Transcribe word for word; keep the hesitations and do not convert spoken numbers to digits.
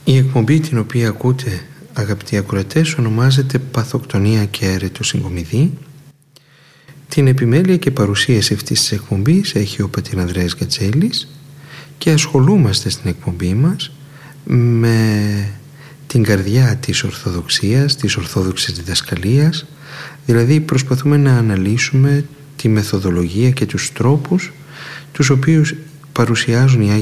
Η εκπομπή την οποία ακούτε, αγαπητοί ακροατές, ονομάζεται Παθοκτονία και Έρετο Συγκομιδή. Την επιμέλεια και παρουσίαση αυτής της εκπομπής έχει ο πατήρ Ανδρέας Γκατσέλης και ασχολούμαστε στην εκπομπή μας με την καρδιά της Ορθοδοξίας, της Ορθόδοξης διδασκαλίας, δηλαδή προσπαθούμε να αναλύσουμε τη μεθοδολογία και τους τρόπους τους οποίους παρουσιάζουν οι Άγιοι